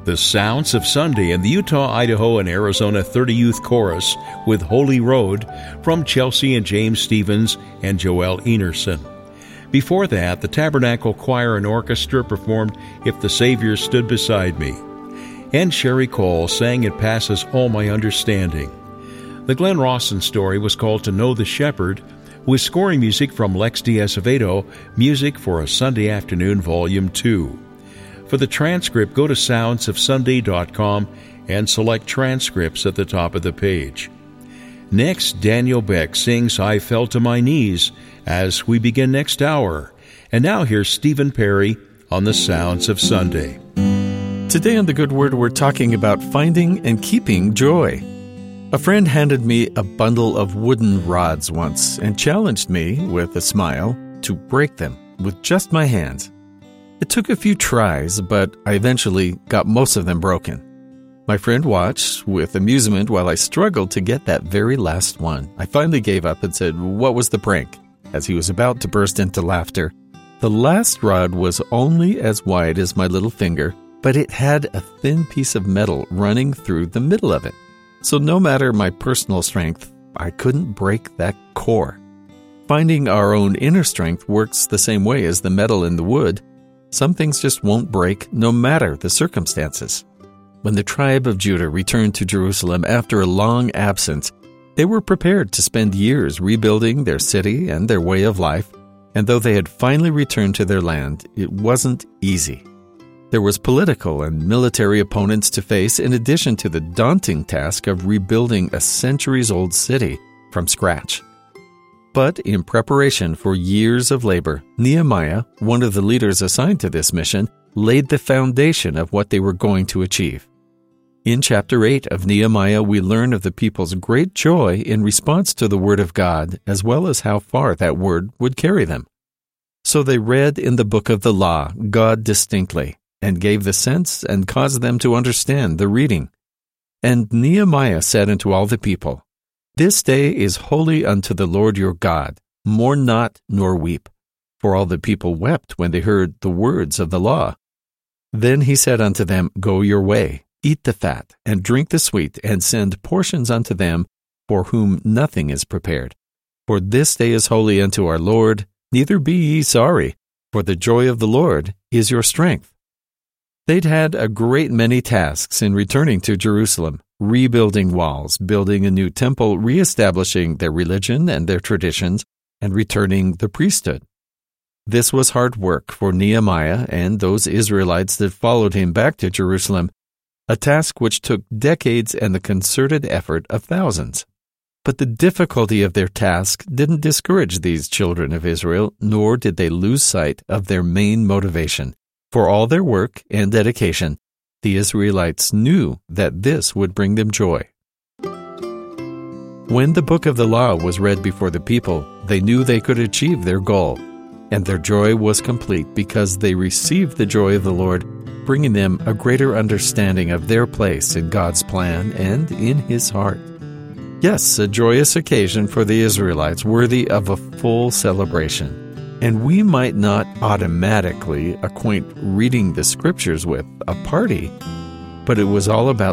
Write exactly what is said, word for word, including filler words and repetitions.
The Sounds of Sunday and the Utah, Idaho, and Arizona thirty Youth Chorus with Holy Road from Chelsea and James Stevens and Joel Enerson. Before that, the Tabernacle Choir and Orchestra performed If the Savior Stood Beside Me. And Sherry Cole sang It Passes All My Understanding. The Glenn Rawson story was called To Know the Shepherd, with scoring music from Lex de Acevedo, Music for a Sunday Afternoon, Volume two. For the transcript, go to sounds of sunday dot com and select Transcripts at the top of the page. Next, Daniel Beck sings I Fell to My Knees as we begin next hour. And now here's Stephen Perry on the Sounds of Sunday. Today on The Good Word, we're talking about finding and keeping joy. A friend handed me a bundle of wooden rods once and challenged me, with a smile, to break them with just my hands. It took a few tries, but I eventually got most of them broken. My friend watched with amusement while I struggled to get that very last one. I finally gave up and said, "What was the prank?" as he was about to burst into laughter. The last rod was only as wide as my little finger, but it had a thin piece of metal running through the middle of it. So no matter my personal strength, I couldn't break that core. Finding our own inner strength works the same way as the metal in the wood. Some things just won't break no matter the circumstances. When the tribe of Judah returned to Jerusalem after a long absence, they were prepared to spend years rebuilding their city and their way of life, and though they had finally returned to their land, it wasn't easy. There was political and military opponents to face in addition to the daunting task of rebuilding a centuries-old city from scratch. But in preparation for years of labor, Nehemiah, one of the leaders assigned to this mission, laid the foundation of what they were going to achieve. In chapter eight of Nehemiah, we learn of the people's great joy in response to the word of God, as well as how far that word would carry them. So they read in the book of the law God distinctly, and gave the sense and caused them to understand the reading. And Nehemiah said unto all the people, This day is holy unto the Lord your God. Mourn not nor weep. For all the people wept when they heard the words of the law. Then he said unto them, Go your way, eat the fat, and drink the sweet, and send portions unto them for whom nothing is prepared. For this day is holy unto our Lord, neither be ye sorry, for the joy of the Lord is your strength. They'd had a great many tasks in returning to Jerusalem, rebuilding walls, building a new temple, reestablishing their religion and their traditions, and returning the priesthood. This was hard work for Nehemiah and those Israelites that followed him back to Jerusalem, a task which took decades and the concerted effort of thousands. But the difficulty of their task didn't discourage these children of Israel, nor did they lose sight of their main motivation. For all their work and dedication, the Israelites knew that this would bring them joy. When the book of the law was read before the people, they knew they could achieve their goal, and their joy was complete because they received the joy of the Lord, bringing them a greater understanding of their place in God's plan and in His heart. Yes, a joyous occasion for the Israelites, worthy of a full celebration. And we might not automatically acquaint reading the Scriptures with a party, but it was all about